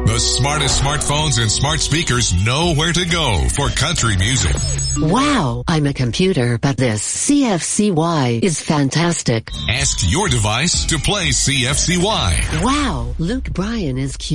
The smartest smartphones and smart speakers know where to go for country music. Wow, I'm a computer, but this CFCY is fantastic. Ask your device to play CFCY. Wow, Luke Bryan is cute.